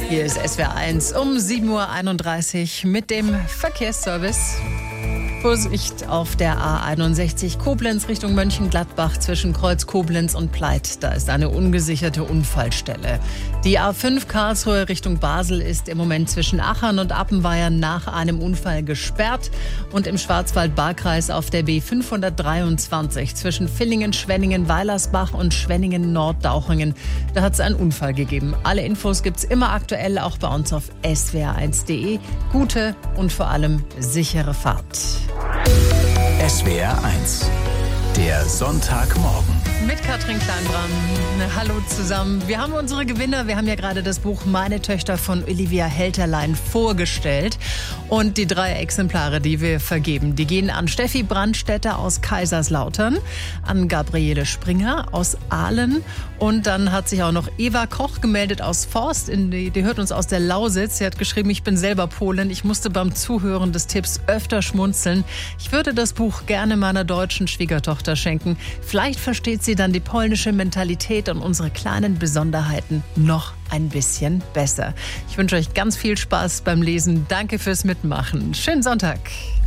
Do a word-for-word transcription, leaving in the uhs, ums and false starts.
Hier ist S W R eins um sieben Uhr einunddreißig mit dem Verkehrsservice. Vorsicht auf der A einundsechzig Koblenz Richtung Mönchengladbach zwischen Kreuz Koblenz und Pleit. Da ist eine ungesicherte Unfallstelle. Die A fünf Karlsruhe Richtung Basel ist im Moment zwischen Achern und Appenweier nach einem Unfall gesperrt. Und im Schwarzwald-Baar-Kreis auf der B fünfhundertdreiundzwanzig zwischen Villingen, Schwenningen, Weilersbach und Schwenningen-Norddauchingen. Da hat es einen Unfall gegeben. Alle Infos gibt's immer aktuell, auch bei uns auf S W R eins punkt de. Gute und vor allem sichere Fahrt. S W R eins, der Sonntagmorgen. Mit Katrin Kleinbram. Hallo zusammen. Wir haben unsere Gewinner. Wir haben ja gerade das Buch Meine Töchter von Olivia Helterlein vorgestellt. Und die drei Exemplare, die wir vergeben, die gehen an Steffi Brandstätter aus Kaiserslautern, an Gabriele Springer aus Aalen und dann hat sich auch noch Eva Koch gemeldet aus Forst. In die, die hört uns aus der Lausitz. Sie hat geschrieben, ich bin selber Polin. Ich musste beim Zuhören des Tipps öfter schmunzeln. Ich würde das Buch gerne meiner deutschen Schwiegertochter schenken. Vielleicht versteht sie dann die polnische Mentalität und unsere kleinen Besonderheiten noch ein bisschen besser. Ich wünsche euch ganz viel Spaß beim Lesen. Danke fürs Mitmachen. Schönen Sonntag.